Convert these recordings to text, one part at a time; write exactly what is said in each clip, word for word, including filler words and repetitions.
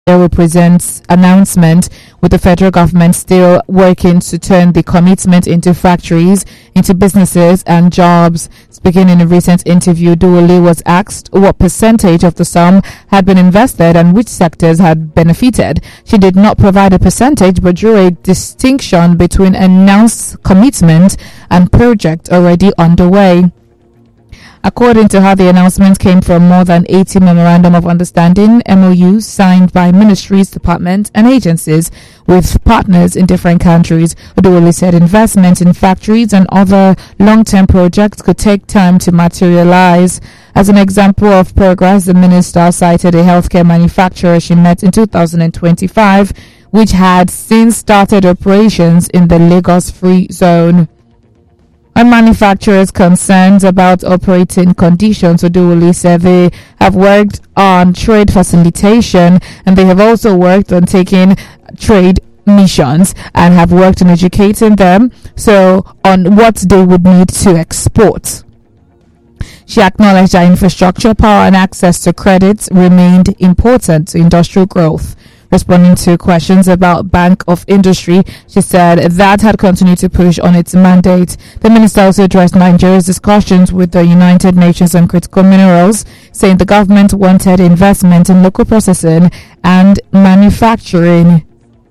represents announcement, with the federal government still working to turn the commitment into factories, into businesses and jobs. Speaking in a recent interview, Duale was asked what percentage of the sum had been invested and which sectors had benefited. She did not provide a percentage but drew a distinction between announced commitment and project already underway. According to her, the announcement came from more than eighty Memorandum of Understanding (M O Us) signed by ministries, departments, and agencies with partners in different countries. Oduwole said investment in factories and other long-term projects could take time to materialize. As an example of progress, the minister cited a healthcare manufacturer she met in two thousand twenty-five, which had since started operations in the Lagos Free Zone. On manufacturers' concerns about operating conditions, Oduwole said they have worked on trade facilitation and they have also worked on taking trade missions and have worked on educating them so on what they would need to export. She acknowledged that infrastructure, power and access to credits remained important to industrial growth. Responding to questions about Bank of Industry, she said that had continued to push on its mandate. The minister also addressed Nigeria's discussions with the United Nations on critical minerals, saying the government wanted investment in local processing and manufacturing.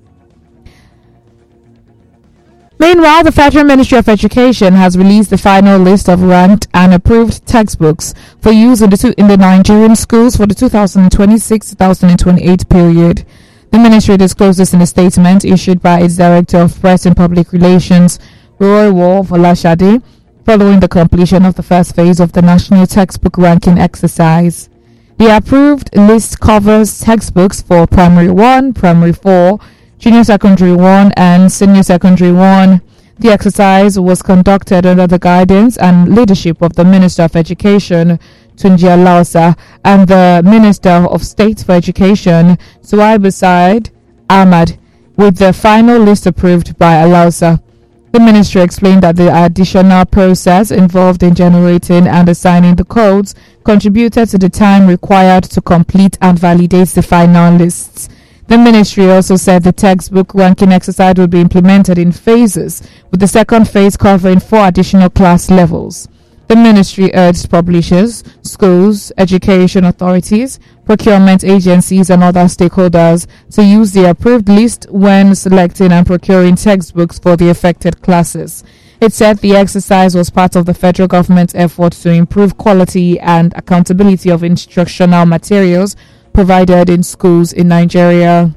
Meanwhile, the Federal Ministry of Education has released the final list of ranked and approved textbooks for use in the, two, in the Nigerian schools for the two thousand twenty-six to two thousand twenty-eight period. The ministry disclosed this in a statement issued by its Director of Press and Public Relations, Roy Wolf Olashade, following the completion of the first phase of the National Textbook Ranking exercise. The approved list covers textbooks for Primary one, Primary four, Junior Secondary one, and Senior Secondary one. The exercise was conducted under the guidance and leadership of the Minister of Education, Tunji Alausa, and the Minister of State for Education, Suwaibu Said Ahmad, with the final list approved by Alausa. The ministry explained that the additional process involved in generating and assigning the codes contributed to the time required to complete and validate the final lists. The ministry also said the textbook ranking exercise would be implemented in phases, with the second phase covering four additional class levels. The ministry urged publishers, schools, education authorities, procurement agencies, and other stakeholders to use the approved list when selecting and procuring textbooks for the affected classes. It said the exercise was part of the federal government's effort to improve quality and accountability of instructional materials provided in schools in Nigeria.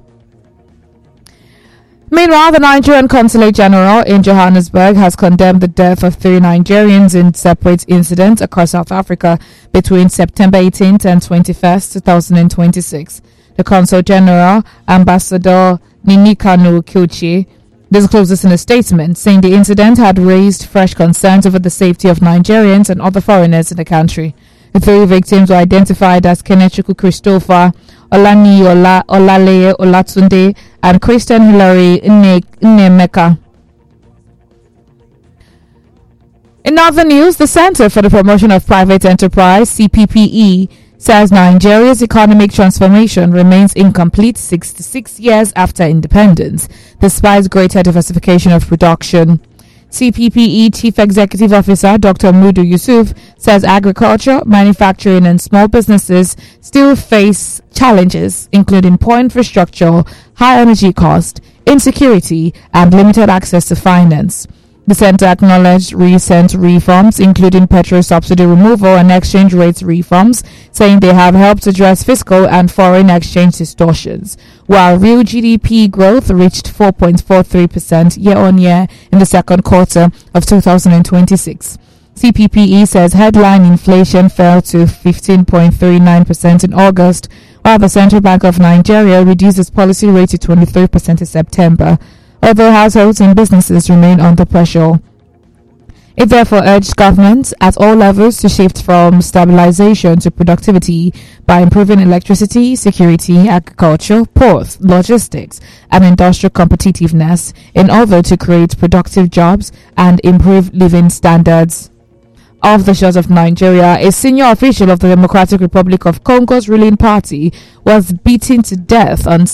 Meanwhile, the Nigerian Consulate General in Johannesburg has condemned the death of three Nigerians in separate incidents across South Africa between September eighteenth and twenty-first, twenty twenty-six. The Consul General, Ambassador Ninikanu Kilchi, disclosed this in a statement, saying the incident had raised fresh concerns over the safety of Nigerians and other foreigners in the country. The three victims were identified as Kenechukwu Christopher, Olani Ola, Olaleye Olatunde, and Christian Hilary Nnemeka. In other news, the Center for the Promotion of Private Enterprise, C P P E, says Nigeria's economic transformation remains incomplete sixty-six years after independence, despite greater diversification of production. C P P E Chief Executive Officer Doctor Mudu Yusuf says agriculture, manufacturing and small businesses still face challenges, including poor infrastructure, high energy cost, insecurity, and limited access to finance. The center acknowledged recent reforms, including petrol subsidy removal and exchange rates reforms, saying they have helped address fiscal and foreign exchange distortions, while real G D P growth reached four point four three percent year-on-year in the second quarter of two thousand twenty-six. C P P E says headline inflation fell to fifteen point three nine percent in August, while the Central Bank of Nigeria reduced its policy rate to twenty-three percent in September, although households and businesses remain under pressure. It therefore urged governments at all levels to shift from stabilization to productivity by improving electricity, security, agriculture, ports, logistics, and industrial competitiveness in order to create productive jobs and improve living standards. off the shores of Nigeria. A senior official of the Democratic Republic of Congo's ruling party was beaten to death on